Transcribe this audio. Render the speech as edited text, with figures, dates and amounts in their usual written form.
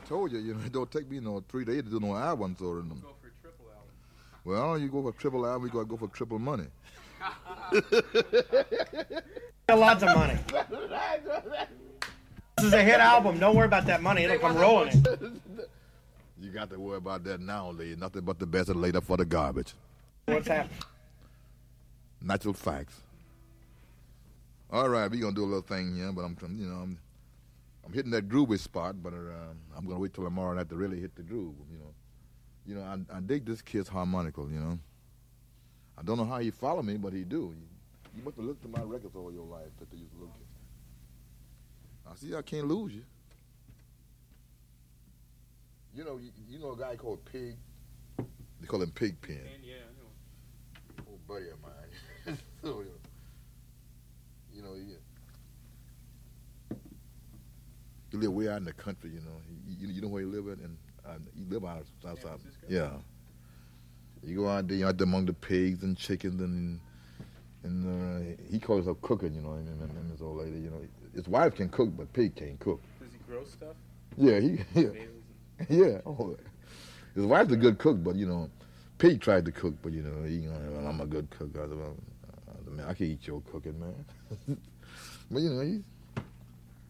told you, it don't take me no 3 days to do no album sort of them. Go for a triple album. Well, you go for triple album, you gotta go for triple money. Lots of money. This is a hit album. Don't worry about that money. It'll come rolling in. You got to worry about that now, lady. Nothing but the best is laid up for the garbage. What's happening? Natural facts. All right, we gonna do a little thing here, but I'm hitting that groovy spot, but I'm gonna wait till tomorrow night to really hit the groove. I dig this kid's harmonical. I don't know how he follow me, but he do. You must have listened to my records all your life that you look at. I see I can't lose you. You know a guy called Pig? They call him Pigpen. Yeah, I know. Old buddy of mine. So, he live way out in the country, You know where he live at? And he live out outside. Yeah. You go out there, among the pigs and chickens, and he calls himself cooking, and this old lady, His wife can cook, but Pig can't cook. Does he grow stuff? Yeah, yeah. Oh, his wife's a good cook, but Pig tried to cook, but I'm a good cook. I said, well, man, I can eat your cooking, man. But he's